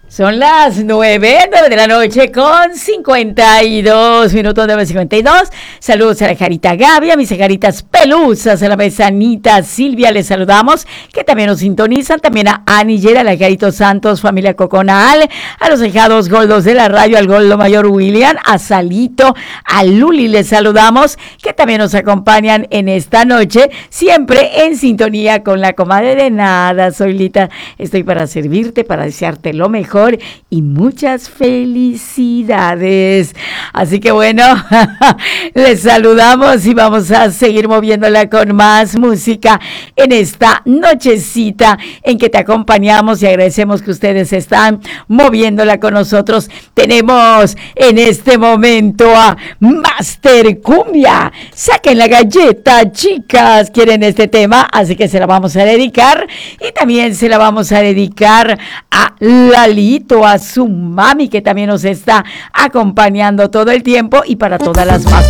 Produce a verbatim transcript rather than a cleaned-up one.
Son las nueve, nueve de la noche con cincuenta y dos minutos, nueve cincuenta y dos. Saludos a la Jarita Gaby, a mis caritas pelusas, a la mesanita Silvia, les saludamos, que también nos sintonizan, también a Aniller, a la Carito Santos, familia Coconal, a los hijados Goldos de la radio, al Goldo Mayor William, a Salito, a Luli, les saludamos, que también nos acompañan en esta noche, siempre en sintonía con la comadre de nada. Zoilita, estoy para servirte, para desearte lo mejor y muchas felicidades. Así que bueno, les saludamos y vamos a seguir moviéndola con más música en esta nochecita en que te acompañamos y agradecemos que ustedes están moviéndola con nosotros. Tenemos en este momento a Master Cumbia. Saquen la galleta, chicas, quieren este tema, así que se la vamos a dedicar y también se la vamos a dedicar a Lali, a su mami, que también nos está acompañando todo el tiempo, y para todas las más